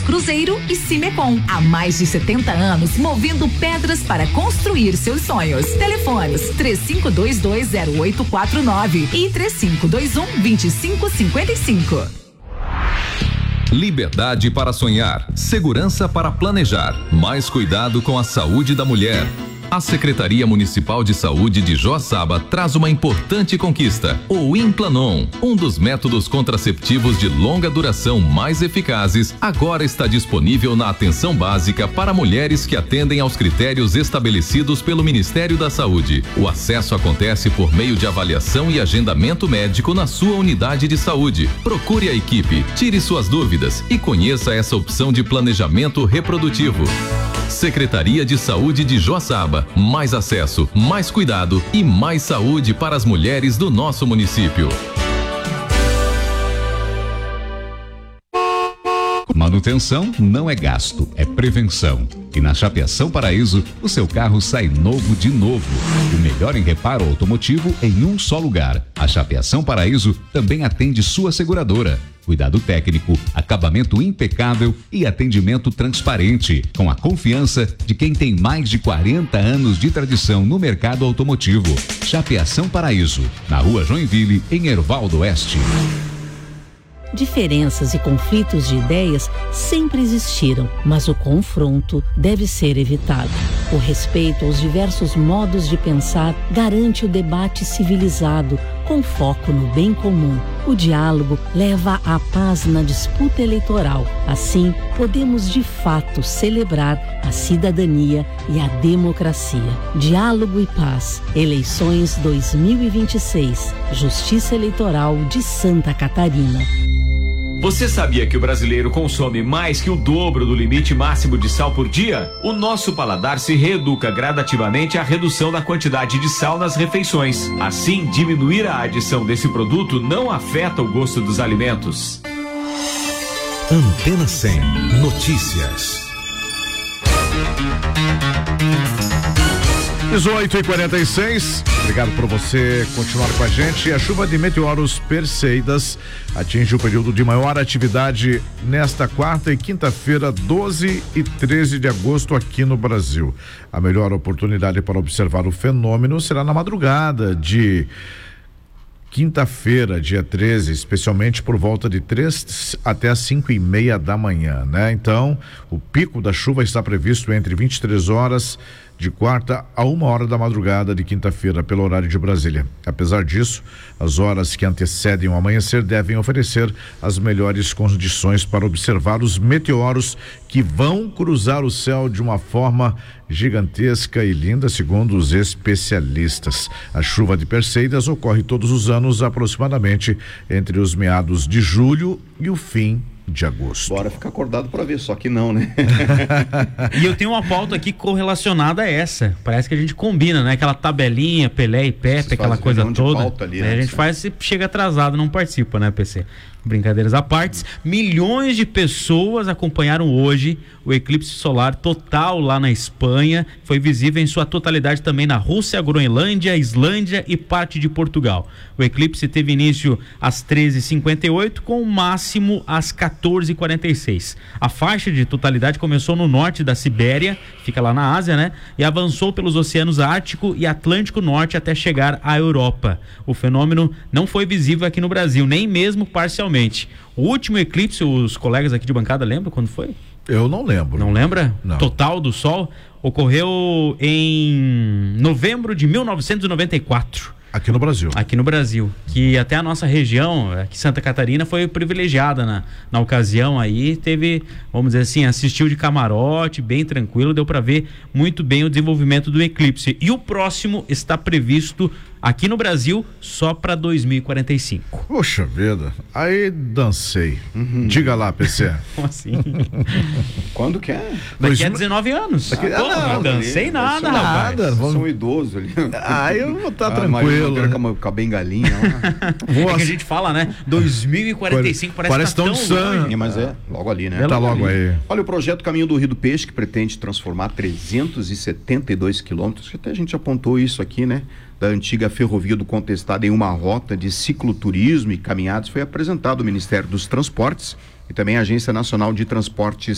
Cruzeiro e Cimecom. Há mais de 70 anos, movendo pedras para construir seus sonhos. Telefones 35220849 e 3521-2555. Liberdade para sonhar, segurança para planejar, mais cuidado com a saúde da mulher. A Secretaria Municipal de Saúde de Joaçaba traz uma importante conquista, o Implanon, um dos métodos contraceptivos de longa duração mais eficazes, agora está disponível na atenção básica para mulheres que atendem aos critérios estabelecidos pelo Ministério da Saúde. O acesso acontece por meio de avaliação e agendamento médico na sua unidade de saúde. Procure a equipe, tire suas dúvidas e conheça essa opção de planejamento reprodutivo. Secretaria de Saúde de Joaçaba. Mais acesso, mais cuidado e mais saúde para as mulheres do nosso município. Manutenção não é gasto, é prevenção. E na Chapeação Paraíso, o seu carro sai novo de novo. O melhor em reparo automotivo em um só lugar. A Chapeação Paraíso também atende sua seguradora. Cuidado técnico, acabamento impecável e atendimento transparente, com a confiança de quem tem mais de 40 anos de tradição no mercado automotivo. Chapeação Paraíso, na Rua Joinville, em Hervaldo Oeste. Diferenças e conflitos de ideias sempre existiram, mas o confronto deve ser evitado. O respeito aos diversos modos de pensar garante o debate civilizado, com foco no bem comum. O diálogo leva à paz na disputa eleitoral. Assim, podemos de fato celebrar a cidadania e a democracia. Diálogo e paz. Eleições 2026. Justiça Eleitoral de Santa Catarina. Você sabia que o brasileiro consome mais que o dobro do limite máximo de sal por dia? O nosso paladar se reeduca gradativamente à redução da quantidade de sal nas refeições. Assim, diminuir a adição desse produto não afeta o gosto dos alimentos. Antena 100 Notícias. 18h46, obrigado por você continuar com a gente. A chuva de meteoros Perseidas atinge o período de maior atividade nesta quarta e quinta-feira, 12 e 13 de agosto aqui no Brasil. A melhor oportunidade para observar o fenômeno será na madrugada de quinta-feira, dia 13, especialmente por volta de 3 até as 5:30 da manhã, né? Então, o pico da chuva está previsto entre 23 horas de quarta a 1h da madrugada de quinta-feira, pelo horário de Brasília. Apesar disso, as horas que antecedem o amanhecer devem oferecer as melhores condições para observar os meteoros que vão cruzar o céu de uma forma gigantesca e linda, segundo os especialistas. A chuva de Perseidas ocorre todos os anos, aproximadamente entre os meados de julho e o fim de agosto. Bora ficar acordado para ver, só que não, né? E eu tenho uma pauta aqui correlacionada a essa. Parece que a gente combina, né? Aquela tabelinha, Pelé e Pepe, aquela coisa toda. Ali, né? A gente faz e chega atrasado, não participa, né, PC? Brincadeiras à parte, milhões de pessoas acompanharam hoje o eclipse solar total lá na Espanha. Foi visível em sua totalidade também na Rússia, Groenlândia, Islândia e parte de Portugal. O eclipse teve início às 13h58, com o máximo às 14h46. A faixa de totalidade começou no norte da Sibéria, fica lá na Ásia, né? E avançou pelos oceanos Ártico e Atlântico Norte até chegar à Europa. O fenômeno não foi visível aqui no Brasil, nem mesmo parcialmente. O último eclipse, os colegas aqui de bancada lembram quando foi? Eu não lembro. Não lembra? Não. Total do Sol ocorreu em novembro de 1994. Aqui no Brasil. Aqui no Brasil. Que até a nossa região, aqui Santa Catarina, foi privilegiada na ocasião aí. Teve, vamos dizer assim, assistiu de camarote, bem tranquilo, deu para ver muito bem o desenvolvimento do eclipse. E o próximo está previsto aqui no Brasil só para 2045. Poxa vida, aí dancei. Diga lá, PC. Como assim? Quando que é? Daqui a 19 anos. Não dancei nada, rapaz. Sou um idoso ali. Aí eu vou estar tranquilo. Com a bengalinha lá. É que a gente fala, né? 2045 parece tão sangue. Mas é logo ali, né? Tá logo aí. Olha, o projeto Caminho do Rio do Peixe, que pretende transformar 372 quilômetros, que até a gente apontou isso aqui, né? Da antiga ferrovia do Contestado em uma rota de cicloturismo e caminhadas, foi apresentado ao Ministério dos Transportes e também à Agência Nacional de Transportes